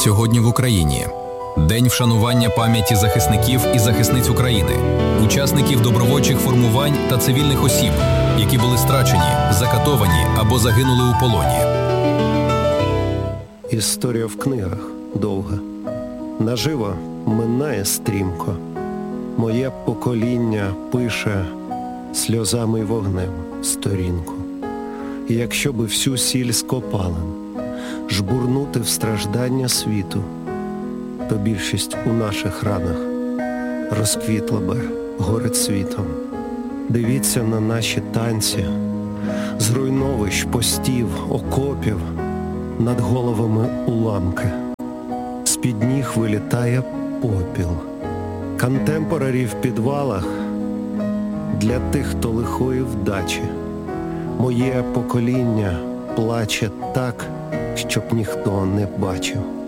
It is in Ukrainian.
Сьогодні в Україні. День вшанування пам'яті захисників і захисниць України, учасників добровольчих формувань та цивільних осіб, які були страчені, закатовані або загинули у полоні. Історія в книгах довга. Наживо минає стрімко. Моє покоління пише сльозами й вогнем сторінку. І якщо би всю сіль з копалин жбурнути в страждання світу, то більшість у наших ранах розквітла би горецвітом. Дивіться на наші танці, зруйновищ, постів, окопів, над головами уламки. З-під ніг вилітає попіл. Контемпорарі в підвалах для тих, хто лихої вдачі. Моє покоління плаче так, щоб ніхто не бачив.